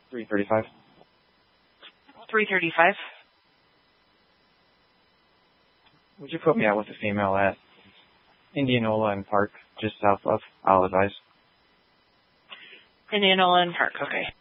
335. 335. Would you put me out with a female at Indianola and Park, just south of? I'll advise. Indianola and Park, okay.